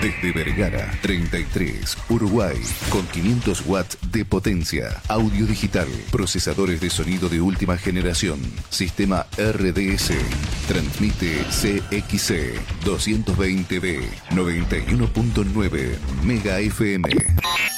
Desde Vergara 33, Uruguay, con 500 watts de potencia, audio digital, procesadores de sonido de última generación, sistema RDS, transmite CXC 220B, 91.9 Mega FM.